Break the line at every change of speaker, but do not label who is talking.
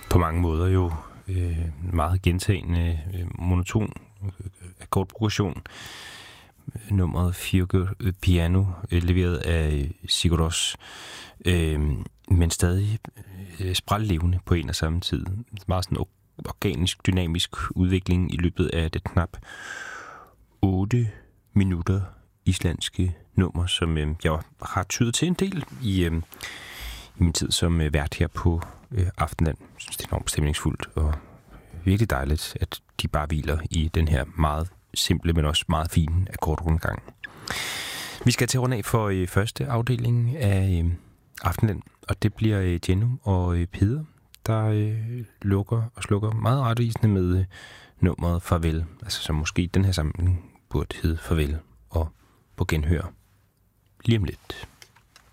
på mange måder jo meget gentagende, monoton akkordprogression. Nummeret Fiocco Piano, leveret af Sigur Rós, men stadig sprællevende på en og samme tid. Meget sådan organisk, dynamisk udvikling i løbet af det knap 8 minutter islandske nummer, som jeg har tydet til en del i min tid som vært her på Aftenland. Jeg synes, det er enormt stemningsfuldt og virkelig dejligt, at de bare hviler i den her meget simple, men også meget fine akkordrundgang. Vi skal til rundt af for første afdeling af Aftenland, og det bliver Jenny og Peder, der lukker og slukker meget retvisende med nummeret Farvel. Altså som måske den her samling burde hedde Farvel, og på genhør lige om lidt.